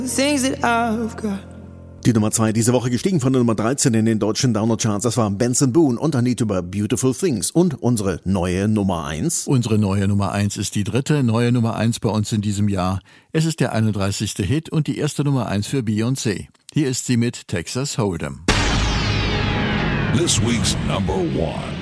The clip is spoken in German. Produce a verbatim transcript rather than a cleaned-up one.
Things that I've got. Die Nummer zwei diese Woche gestiegen von der Nummer dreizehn in den deutschen Download-Charts. Das war Benson Boone und I Need to Buy Beautiful Things. Und unsere neue Nummer eins. Unsere neue Nummer eins ist die dritte neue Nummer eins bei uns in diesem Jahr. Es ist der einunddreißigste Hit und die erste Nummer eins für Beyoncé. Hier ist sie mit Texas Hold'em. This week's number one.